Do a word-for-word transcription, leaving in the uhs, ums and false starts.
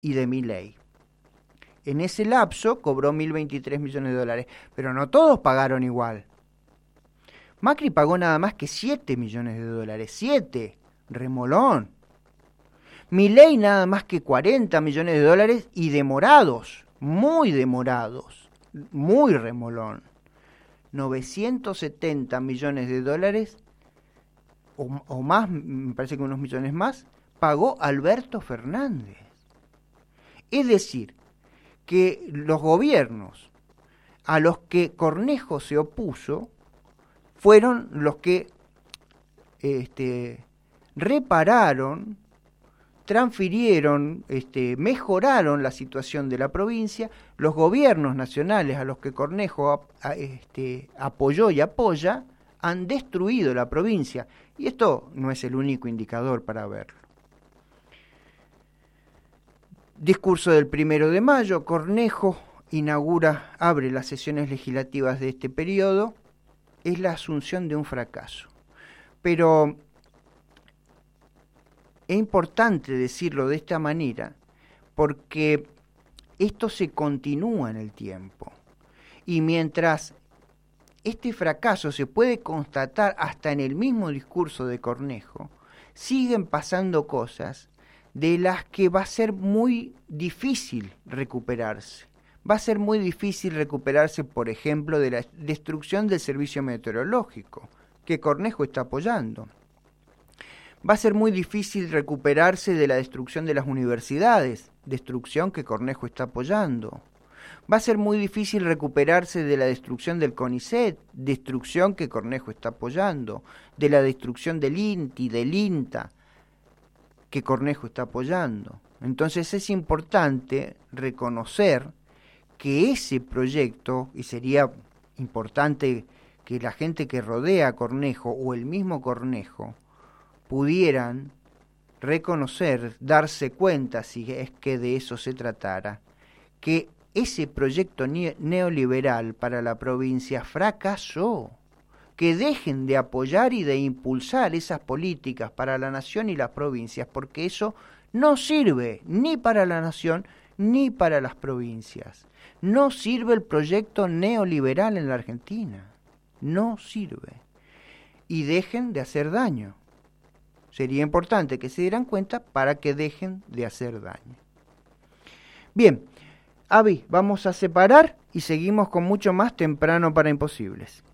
y de Milei. En ese lapso cobró mil veintitrés millones de dólares, pero no todos pagaron igual. Macri pagó nada más que siete millones de dólares, siete, remolón. Milei nada más que cuarenta millones de dólares y demorados, muy demorados, muy remolón. novecientos setenta millones de dólares, o, o más, me parece que unos millones más, pagó Alberto Fernández. Es decir, que los gobiernos a los que Cornejo se opuso fueron los que este, repararon, transfirieron, este, mejoraron la situación de la provincia. Los gobiernos nacionales a los que Cornejo a, a, este, apoyó y apoya han destruido la provincia. Y esto no es el único indicador para verlo. Discurso del primero de mayo, Cornejo inaugura, abre las sesiones legislativas de este periodo. Es la asunción de un fracaso. Pero es importante decirlo de esta manera porque esto se continúa en el tiempo. Y mientras este fracaso se puede constatar hasta en el mismo discurso de Cornejo, siguen pasando cosas de las que va a ser muy difícil recuperarse. Va a ser muy difícil recuperarse, por ejemplo, de la destrucción del servicio meteorológico, que Cornejo está apoyando. Va a ser muy difícil recuperarse de la destrucción de las universidades, destrucción que Cornejo está apoyando. Va a ser muy difícil recuperarse de la destrucción del CONICET, destrucción que Cornejo está apoyando, de la destrucción del INTI, del INTA, que Cornejo está apoyando. Entonces es importante reconocer que ese proyecto, y sería importante que la gente que rodea a Cornejo o el mismo Cornejo pudieran reconocer, darse cuenta, si es que de eso se tratara, que ese proyecto neoliberal para la provincia fracasó, que dejen de apoyar y de impulsar esas políticas para la nación y las provincias, porque eso no sirve ni para la nación ni para las provincias. No sirve el proyecto neoliberal en la Argentina, no sirve. Y dejen de hacer daño. Sería importante que se dieran cuenta para que dejen de hacer daño. Bien, Avi, vamos a separar y seguimos con mucho más temprano para imposibles.